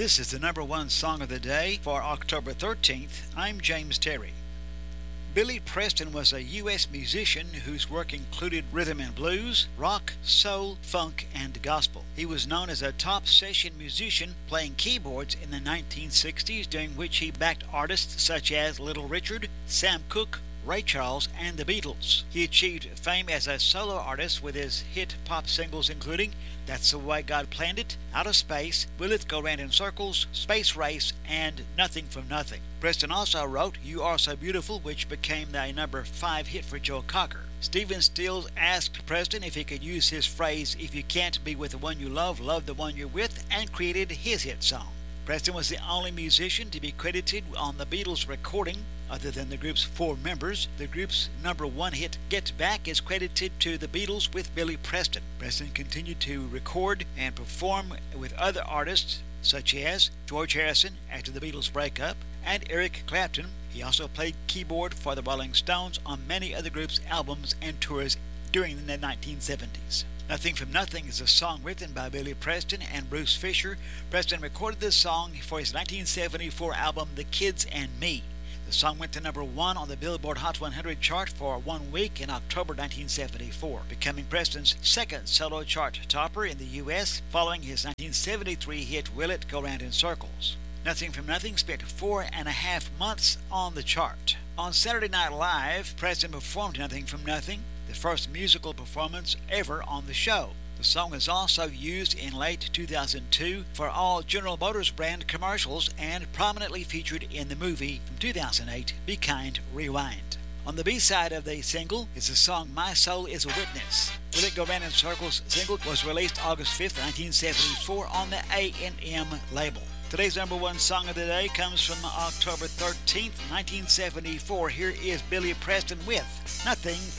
This is the number one song of the day for October 13th. I'm James Terry. Billy Preston was a U.S. musician whose work included rhythm and blues, rock, soul, funk, and gospel. He was known as a top session musician playing keyboards in the 1960s, during which he backed artists such as Little Richard, Sam Cooke, Ray Charles, and the Beatles. He achieved fame as a solo artist with his hit pop singles including That's the Way God Planned It, Out of Space, Will It Go Round in Circles, Space Race, and Nothing from Nothing. Preston also wrote You Are So Beautiful, which became the number 5 hit for Joe Cocker. Stephen Stills asked Preston if he could use his phrase, "If you can't be with the one you love, love the one you're with," and created his hit song. Preston was the only musician to be credited on the Beatles' recording. Other than the group's 4 members, the group's number 1 hit, Get Back, is credited to the Beatles with Billy Preston. Preston continued to record and perform with other artists such as George Harrison after the Beatles' breakup and Eric Clapton. He also played keyboard for the Rolling Stones on many other groups' albums and tours during the 1970s. Nothing from Nothing is a song written by Billy Preston and Bruce Fisher. Preston recorded this song for his 1974 album The Kids and Me. The song went to number 1 on the Billboard Hot 100 chart for 1 week in October 1974, becoming Preston's second solo chart topper in the U.S., following his 1973 hit Will It Go Round in Circles. Nothing from Nothing spent 4.5 months on the chart. On Saturday Night Live, Preston performed Nothing from Nothing, the first musical performance ever on the show. The song is also used in late 2002 for all General Motors brand commercials and prominently featured in the movie from 2008, Be Kind, Rewind. On the B-side of the single is the song My Soul is a Witness. Will It Go Round in Circles single was released August 5, 1974 on the A&M label. Today's number one song of the day comes from October 13th, 1974. Here is Billy Preston with Nothing